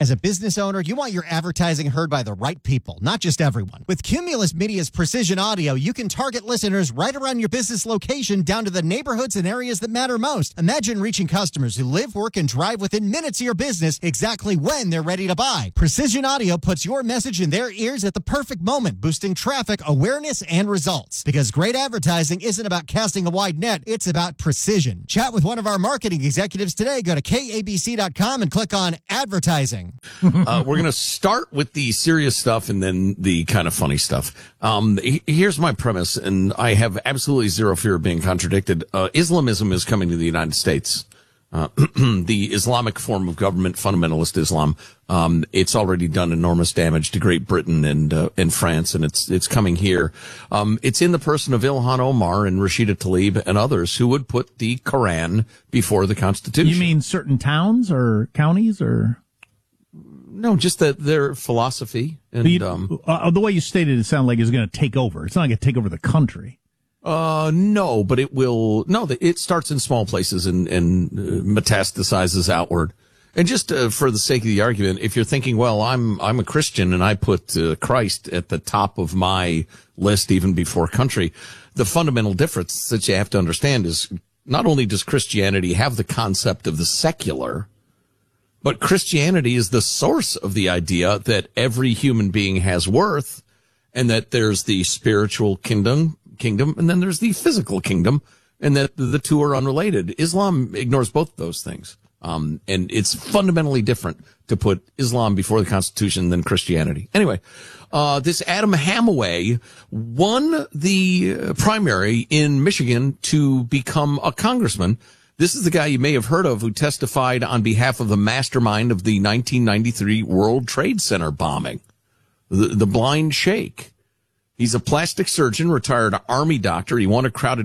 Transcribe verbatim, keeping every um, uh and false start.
As a business owner, you want your advertising heard by the right people, not just everyone. With Cumulus Media's Precision Audio, you can target listeners right around your business location down to the neighborhoods and areas that matter most. Imagine reaching customers who live, work, and drive within minutes of your business exactly when they're ready to buy. Precision Audio puts your message in their ears at the perfect moment, boosting traffic, awareness, and results. Because great advertising isn't about casting a wide net, it's about precision. Chat with one of our marketing executives today. Go to K A B C dot com and click on advertising. uh, we're going to start with the serious stuff and then the kind of funny stuff. Um, he, here's my premise, and I have absolutely zero fear of being contradicted. Uh, Islamism is coming to the United States. Uh, the Islamic form of government, fundamentalist Islam, um, it's already done enormous damage to Great Britain and, uh, and France, and it's, it's coming here. Um, it's in the person of Ilhan Omar and Rashida Tlaib and others who would put the Quran before the Constitution. You mean certain towns or counties or? No, just that their philosophy. And, you, um, uh, the way you stated it sounded like it's going to take over. It's not going to take over the country. Uh, no, but it will, no, it starts in small places and, and uh, metastasizes outward. And just uh, for the sake of the argument, if you're thinking, well, I'm, I'm a Christian and I put uh, Christ at the top of my list even before country, the fundamental difference that you have to understand is not only does Christianity have the concept of the secular, but Christianity is the source of the idea that every human being has worth and that there's the spiritual kingdom, kingdom, and then there's the physical kingdom, and that the two are unrelated. Islam ignores both of those things. Um, and it's fundamentally different to put Islam before the Constitution than Christianity. Anyway, uh, this Adam Hamaway won the primary in Michigan to become a congressman. This is the guy you may have heard of who testified on behalf of the mastermind of the nineteen ninety-three World Trade Center bombing, the, the blind sheikh. He's a plastic surgeon, retired Army doctor. He won a crowded